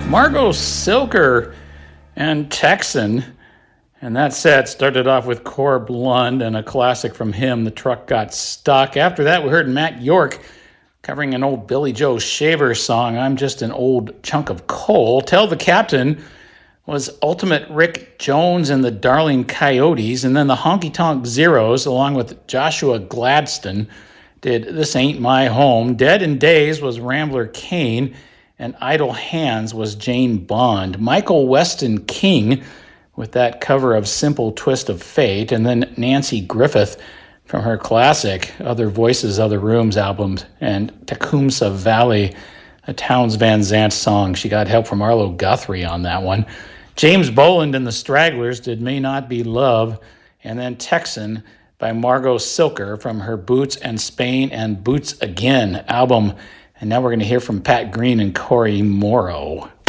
Margot Silker and Texan. And that set started off with Corb Lund and a classic from him, The Truck Got Stuck. After that, we heard Matt York covering an old Billy Joe Shaver song, I'm Just an Old Chunk of Coal. Tell the Captain was Ultimate Rick Jones and the Darling Coyotes. And then the Honky Tonk Zeros, along with Joshua Gladstone, did This Ain't My Home. Dead in Days was Rambler Kane. And Idle Hands was Jane Bond. Michael Weston King with that cover of Simple Twist of Fate. And then Nancy Griffith from her classic Other Voices, Other Rooms album, and Tecumseh Valley, a Townes Van Zandt song. She got help from Arlo Guthrie on that one. James Boland and the Stragglers did May Not Be Love, and then Texan by Margot Silker from her Boots and Spain and Boots Again album. And now we're going to hear from Pat Green and Corey Morrow.